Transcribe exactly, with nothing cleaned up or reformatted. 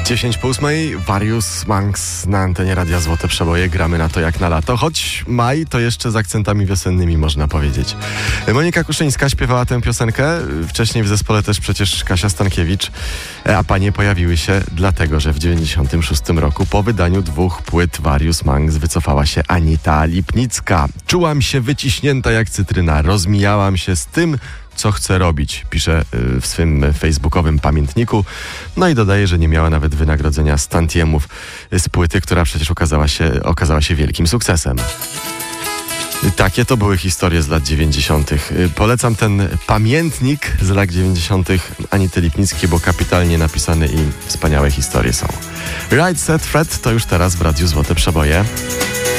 dziesięć po ósmej, Various Monks na antenie Radia Złote Przeboje. Gramy na to jak na lato, choć maj to jeszcze z akcentami wiosennymi, można powiedzieć. Monika Kuszyńska śpiewała tę piosenkę, wcześniej w zespole też przecież Kasia Stankiewicz, a panie pojawiły się dlatego, że w dziewięćdziesiątym szóstym roku po wydaniu dwóch płyt Various Monks wycofała się Anita Lipnicka. Czułam się wyciśnięta jak cytryna, rozmijałam się z tym, co chce robić, pisze w swym facebookowym pamiętniku. No i dodaje, że nie miała nawet wynagrodzenia z tantiemów z płyty, która przecież okazała się, okazała się wielkim sukcesem. Takie to były historie z lat dziewięćdziesiątych. Polecam ten pamiętnik z lat dziewięćdziesiątych Anity Lipnickiej, bo kapitalnie napisane i wspaniałe historie są. Right Set Fred to już teraz w Radiu Złote Przeboje.